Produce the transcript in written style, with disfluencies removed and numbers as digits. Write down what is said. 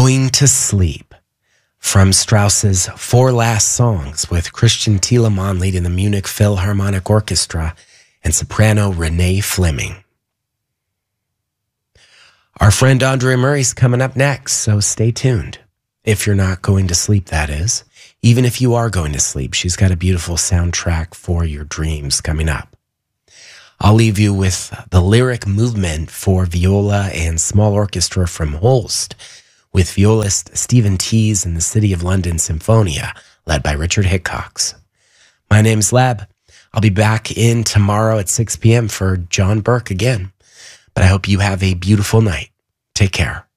Going to Sleep from Strauss's Four Last Songs, with Christian Thielemann leading the Munich Philharmonic Orchestra and soprano Renee Fleming. Our friend Andre Murray's coming up next, so stay tuned. If you're not going to sleep, that is. Even if you are going to sleep, she's got a beautiful soundtrack for your dreams coming up. I'll leave you with the lyric movement for viola and small orchestra from Holst, with violist Stephen Tees and the City of London Symphonia, led by Richard Hickox. My name's Leb. I'll be back in tomorrow at 6 p.m. for John Burke again. But I hope you have a beautiful night. Take care.